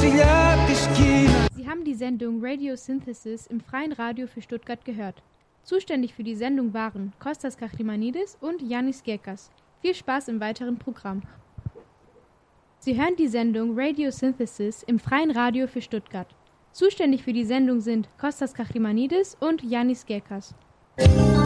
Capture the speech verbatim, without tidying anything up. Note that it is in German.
Sie haben die Sendung Radio Synthesis im Freien Radio für Stuttgart gehört. Zuständig für die Sendung waren Kostas Kachimanidis und Yannis Gekas. Viel Spaß im weiteren Programm. Sie hören die Sendung Radio Synthesis im Freien Radio für Stuttgart. Zuständig für die Sendung sind Kostas Kachimanidis und Yannis Gekas.